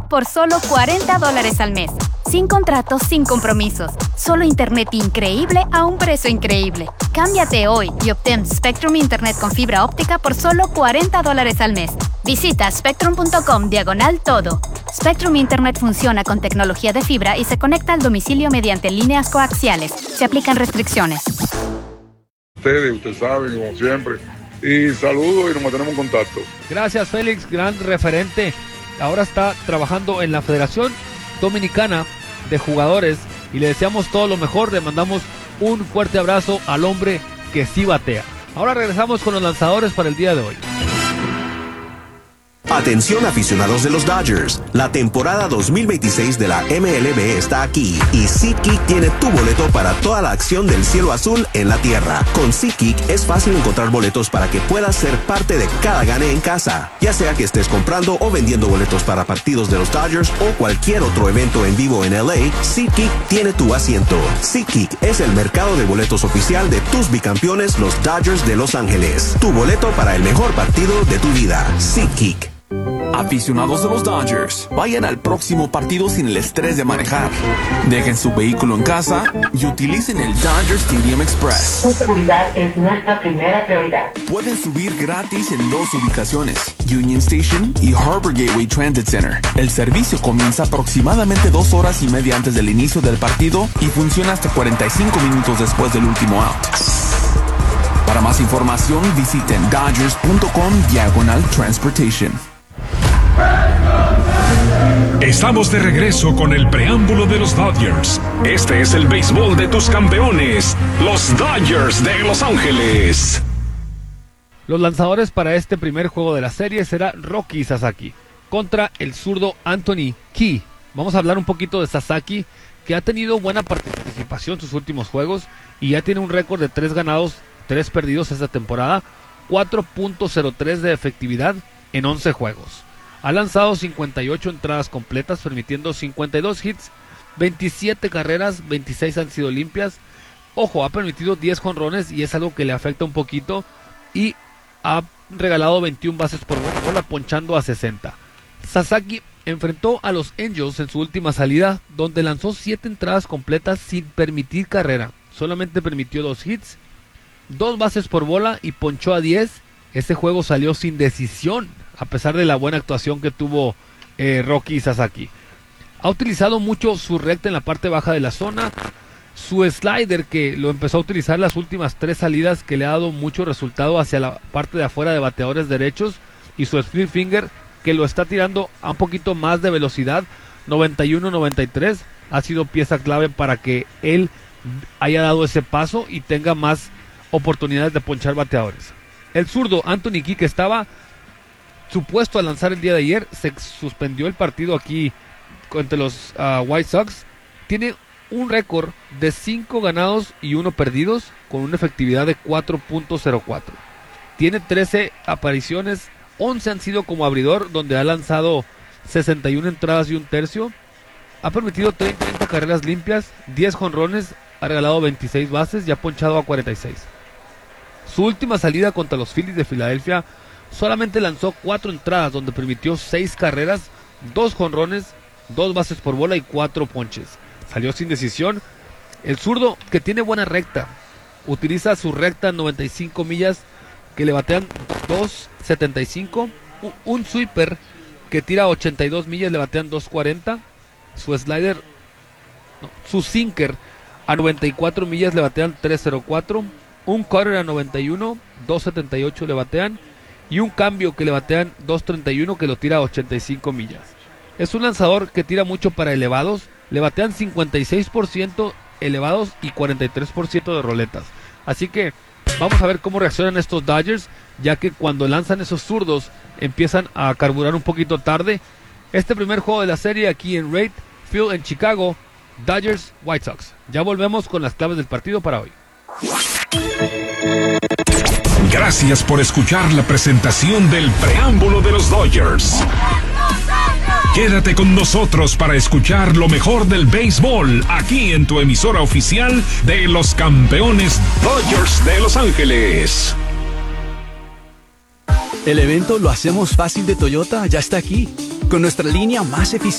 por solo $40 al mes. Sin contratos, sin compromisos. Solo internet increíble a un precio increíble. Cámbiate hoy y obtén Spectrum Internet con fibra óptica por solo $40 al mes. Visita spectrum.com/todo. Spectrum Internet funciona con tecnología de fibra y se conecta al domicilio mediante líneas coaxiales. Se aplican restricciones. Usted sabe, como siempre. Y saludos y nos mantenemos en contacto. Gracias, Félix, gran referente. Ahora está trabajando en la Federación Dominicana de Jugadores y le deseamos todo lo mejor. Le mandamos un fuerte abrazo al hombre que sí batea. Ahora regresamos con los lanzadores para el día de hoy. Atención aficionados de los Dodgers, la temporada 2026 de la MLB está aquí y SeatGeek tiene tu boleto para toda la acción del cielo azul en la tierra. Con SeatGeek es fácil encontrar boletos para que puedas ser parte de cada gane en casa, ya sea que estés comprando o vendiendo boletos para partidos de los Dodgers o cualquier otro evento en vivo en LA. SeatGeek tiene tu asiento. SeatGeek es el mercado de boletos oficial de tus bicampeones, los Dodgers de Los Ángeles. Tu boleto para el mejor partido de tu vida. SeatGeek. Aficionados de los Dodgers, vayan al próximo partido sin el estrés de manejar. Dejen su vehículo en casa y utilicen el Dodger Stadium Express. Su seguridad es nuestra primera prioridad. Pueden subir gratis en 2 ubicaciones, Union Station y Harbor Gateway Transit Center. El servicio comienza aproximadamente 2 horas y media antes del inicio del partido y funciona hasta 45 minutos después del último out. Para más información, visiten dodgers.com/transportation. Estamos de regreso con el preámbulo de los Dodgers. Este es el béisbol de tus campeones, los Dodgers de Los Ángeles. Los lanzadores para este primer juego de la serie será Roki Sasaki contra el zurdo Anthony Key. Vamos a hablar un poquito de Sasaki, que ha tenido buena participación en sus últimos juegos y ya tiene un récord de 3 ganados, 3 perdidos esta temporada, 4.03 de efectividad en 11 juegos. Ha lanzado 58 entradas completas, permitiendo 52 hits, 27 carreras, 26 han sido limpias. Ojo, ha permitido 10 jonrones y es algo que le afecta un poquito. Y ha regalado 21 bases por bola, ponchando a 60. Sasaki enfrentó a los Angels en su última salida, donde lanzó 7 entradas completas sin permitir carrera. Solamente permitió 2 hits, 2 bases por bola y ponchó a 10. Este juego salió sin decisión, a pesar de la buena actuación que tuvo Roki Sasaki. Ha utilizado mucho su recta en la parte baja de la zona, su slider, que lo empezó a utilizar las últimas 3 salidas, que le ha dado mucho resultado hacia la parte de afuera de bateadores derechos, y su split finger, que lo está tirando a un poquito más de velocidad, 91-93, ha sido pieza clave para que él haya dado ese paso y tenga más oportunidades de ponchar bateadores. El zurdo Anthony Key, que estaba supuesto a lanzar el día de ayer, se suspendió el partido aquí contra los White Sox. Tiene un récord de 5 ganados y 1 perdidos, con una efectividad de 4.04. Tiene 13 apariciones, 11 han sido como abridor, donde ha lanzado 61 entradas y 1 tercio. Ha permitido 30 carreras limpias, 10 jonrones, ha regalado 26 bases y ha ponchado a 46. Su última salida contra los Phillies de Filadelfia solamente lanzó 4 entradas, donde permitió 6 carreras, 2 jonrones, 2 bases por bola y 4 ponches. Salió sin decisión. El zurdo, que tiene buena recta, utiliza su recta 95 millas, que le batean 2.75. Un sweeper que tira 82 millas, le batean 2.40. Su slider, su sinker a 94 millas, le batean 3.04. Un cutter a 91, 2.78 le batean. Y un cambio que le batean 2.31, que lo tira a 85 millas. Es un lanzador que tira mucho para elevados. Le batean 56% elevados y 43% de roletas. Así que vamos a ver cómo reaccionan estos Dodgers, ya que cuando lanzan esos zurdos empiezan a carburar un poquito tarde. Este primer juego de la serie aquí en Wright Field en Chicago, Dodgers White Sox. Ya volvemos con las claves del partido para hoy. Gracias por escuchar la presentación del preámbulo de los Dodgers. Quédate con nosotros para escuchar lo mejor del béisbol aquí en tu emisora oficial de los campeones Dodgers de Los Ángeles. El evento Lo Hacemos Fácil de Toyota ya está aquí, con nuestra línea más eficiente